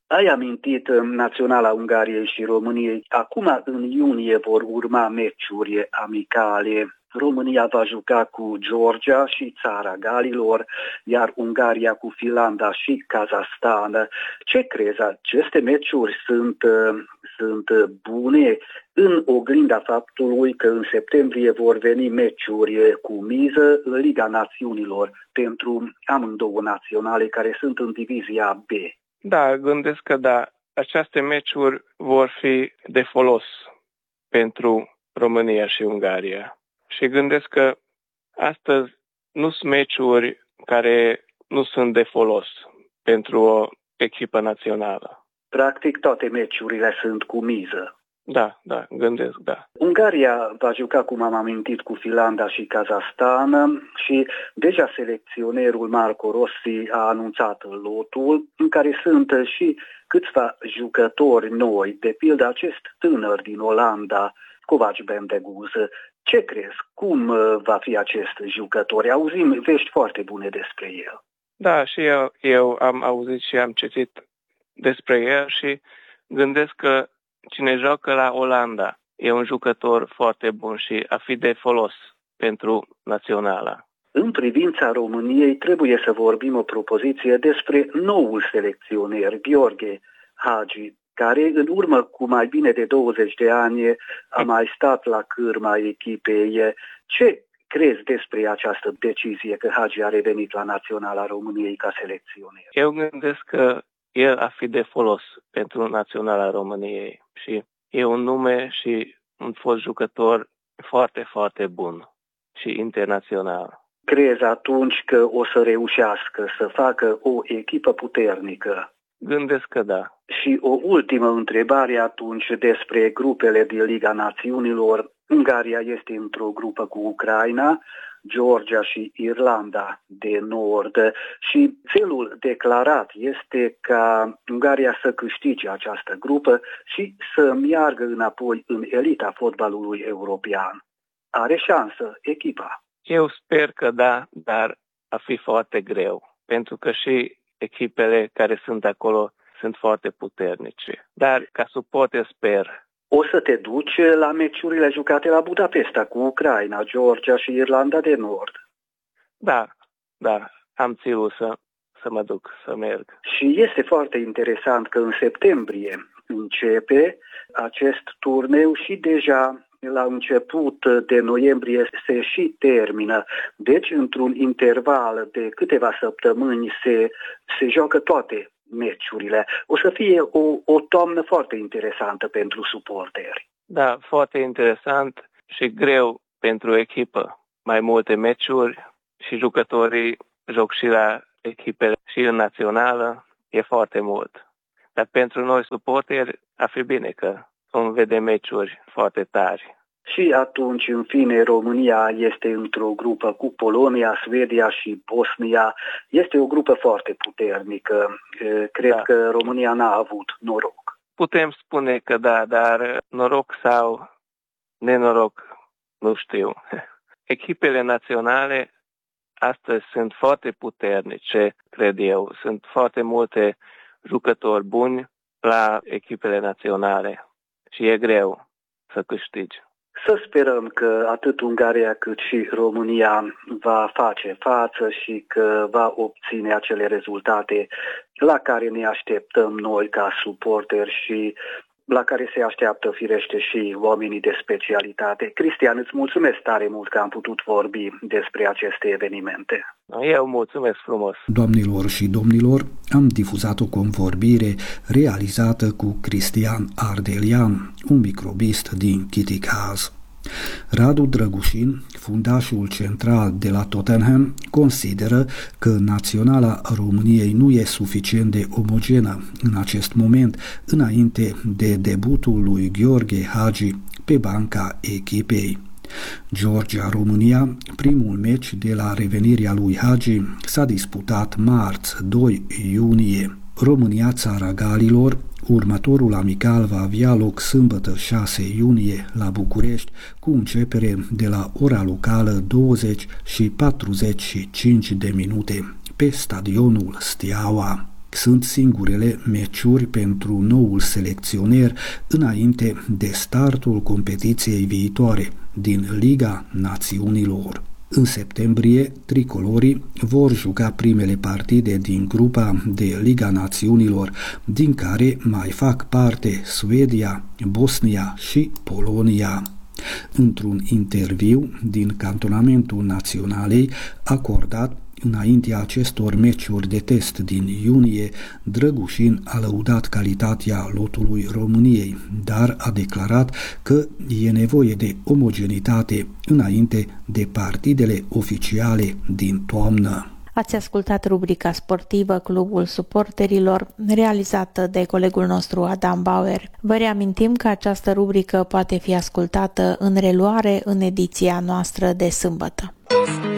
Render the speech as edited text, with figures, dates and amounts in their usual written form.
Ai amintit Naționala Ungariei și României. Acum, în iunie, vor urma meciuri amicale. România va juca cu Georgia și Țara Galilor, iar Ungaria cu Finlanda și Kazahstan. Ce crezi? Aceste meciuri sunt bune în oglinda faptului că în septembrie vor veni meciuri cu miză în Liga Națiunilor pentru amândouă naționale care sunt în divizia B. Da, gândesc că da. Aceste meciuri vor fi de folos pentru România și Ungaria. Și gândesc că astăzi nu sunt meciuri care nu sunt de folos pentru o echipă națională. Practic toate meciurile sunt cu miză. Da, gândesc, da. Ungaria va juca, cum am amintit, cu Finlanda și Kazahstan și deja selecționerul Marco Rossi a anunțat lotul în care sunt și câțiva jucători noi, de pildă acest tânăr din Olanda, Kovac Bendeguz. Ce crezi? Cum va fi acest jucător? Auzim vești foarte bune despre el. Da, și eu am auzit și am citit despre el și gândesc că cine joacă la Olanda e un jucător foarte bun și a fi de folos pentru naționala. În privința României trebuie să vorbim o propoziție despre noul selecționer, Gheorghe Hagi, care în urmă cu mai bine de 20 de ani a mai stat la cârma echipei. Ce crezi despre această decizie că Hagi a revenit la Naționala României ca selecționer? Eu gândesc că el a fi de folos pentru Naționala României și e un nume și un fost jucător foarte, foarte bun și internațional. Crezi atunci că o să reușească să facă o echipă puternică? Gândesc că da. Și o ultimă întrebare atunci despre grupele din Liga Națiunilor. Ungaria este într-o grupă cu Ucraina, Georgia și Irlanda de Nord și țelul declarat este ca Ungaria să câștige această grupă și să meargă înapoi în elita fotbalului european. Are șansă echipa? Eu sper că da, dar a fi foarte greu, pentru că și echipele care sunt acolo sunt foarte puternice. Dar ca suporter sper. O să te duci la meciurile jucate la Budapesta cu Ucraina, Georgia și Irlanda de Nord. Da, am ținut să mă duc, să merg. Și este foarte interesant că în septembrie începe acest turneu și deja la început de noiembrie se și termină. Deci, într-un interval de câteva săptămâni se joacă toate meciurile. O să fie o toamnă foarte interesantă pentru suporteri. Da, foarte interesant și greu pentru echipă. Mai multe meciuri și jucătorii joc și la echipele și în națională. E foarte mult. Dar pentru noi suporteri ar fi bine că vom vedea meciuri foarte tari. Și atunci, în fine, România este într-o grupă cu Polonia, Suedia și Bosnia. Este o grupă foarte puternică. Cred că România n-a avut noroc. Putem spune că da, dar noroc sau nenoroc, nu știu. Echipele naționale astăzi sunt foarte puternice, cred eu. Sunt foarte multe jucători buni la echipele naționale și e greu să câștigi. Să sperăm că atât Ungaria cât și România va face față și că va obține acele rezultate la care ne așteptăm noi ca suporteri și la care se așteaptă firește și oamenii de specialitate. Cristian, îți mulțumesc tare mult că am putut vorbi despre aceste evenimente. Eu mulțumesc frumos. Doamnelor și domnilor, am difuzat o convorbire realizată cu Cristian Ardelian, un microbist din Chiticaz. Radu Drăgușin, fundașul central de la Tottenham, consideră că naționala României nu e suficient de omogenă în acest moment, înainte de debutul lui Gheorghe Hagi pe banca echipei. Georgia-România, primul meci de la revenirea lui Hagi, s-a disputat marți, 2 iunie. România-Țara Galilor, următorul amical va avea loc sâmbătă 6 iunie la București, cu începere de la ora locală 20:45 pe stadionul Steaua. sunt singurele meciuri pentru noul selecționer înainte de startul competiției viitoare din Liga Națiunilor. În septembrie, tricolorii vor juca primele partide din grupa de Liga Națiunilor, din care mai fac parte Suedia, Bosnia și Polonia. Într-un interviu din cantonamentul Naționalei acordat înaintea acestor meciuri de test din iunie, Drăgușin a lăudat calitatea lotului României, dar a declarat că e nevoie de omogenitate înainte de partidele oficiale din toamnă. Ați ascultat rubrica sportivă Clubul Suporterilor, realizată de colegul nostru Adam Bauer. Vă reamintim că această rubrică poate fi ascultată în reluare în ediția noastră de sâmbătă.